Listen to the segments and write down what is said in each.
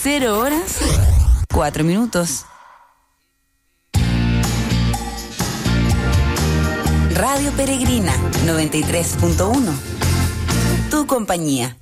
0 horas, 4 minutos. Radio Peregrina 93.1. Tu compañía.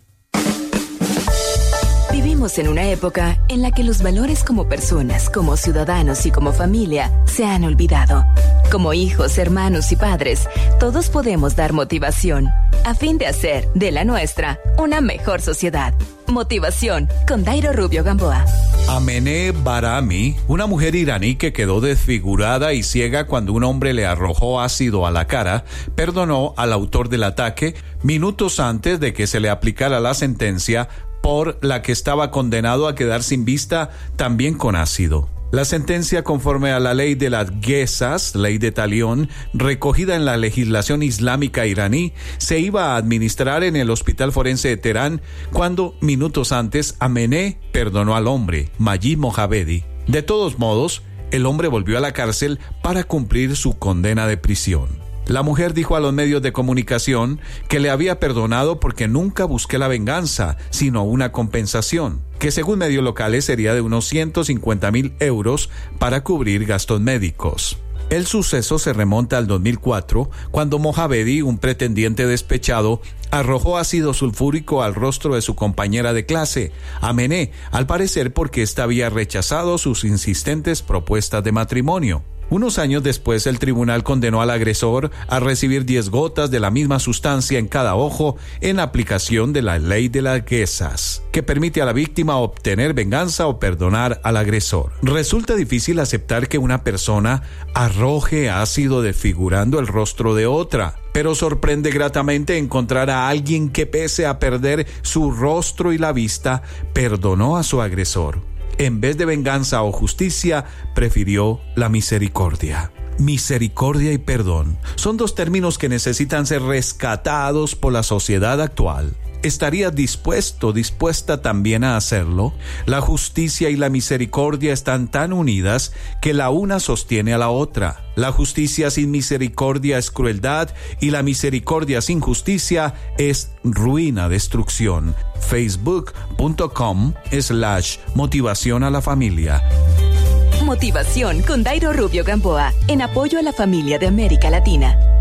Vivimos en una época en la que los valores como personas, como ciudadanos y como familia se han olvidado. Como hijos, hermanos y padres, todos podemos dar motivación a fin de hacer de la nuestra una mejor sociedad. Motivación con Dairo Rubio Gamboa. Amené Barami, una mujer iraní que quedó desfigurada y ciega cuando un hombre le arrojó ácido a la cara, perdonó al autor del ataque minutos antes de que se le aplicara la sentencia por la que estaba condenado a quedar sin vista también con ácido. La sentencia, conforme a la ley de las Gesas, ley de Talión, recogida en la legislación islámica iraní, se iba a administrar en el hospital forense de Teherán cuando, minutos antes, Amené perdonó al hombre, Majid Mohammadi. De todos modos, el hombre volvió a la cárcel para cumplir su condena de prisión. La mujer dijo a los medios de comunicación que le había perdonado porque nunca busqué la venganza, sino una compensación, que según medios locales sería de unos 150.000 euros para cubrir gastos médicos. El suceso se remonta al 2004, cuando Mohammadi, un pretendiente despechado, arrojó ácido sulfúrico al rostro de su compañera de clase, Amené, al parecer porque ésta había rechazado sus insistentes propuestas de matrimonio. Unos años después, el tribunal condenó al agresor a recibir 10 gotas de la misma sustancia en cada ojo en aplicación de la ley de las Gesas, que permite a la víctima obtener venganza o perdonar al agresor. Resulta difícil aceptar que una persona arroje ácido desfigurando el rostro de otra, pero sorprende gratamente encontrar a alguien que, pese a perder su rostro y la vista, perdonó a su agresor. En vez de venganza o justicia, prefirió la misericordia. Misericordia y perdón son dos términos que necesitan ser rescatados por la sociedad actual. ¿Estarías dispuesta también a hacerlo? La justicia y la misericordia están tan unidas que la una sostiene a la otra. La justicia sin misericordia es crueldad y la misericordia sin justicia es ruina, destrucción. Facebook.com/motivación a la familia. Motivación con Dairo Rubio Gamboa, en apoyo a la familia de América Latina.